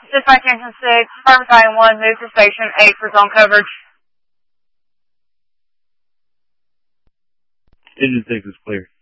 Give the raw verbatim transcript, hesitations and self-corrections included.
Dispatch Engine six, Department Battalion one, move to Station eight for zone coverage. Engine six is clear.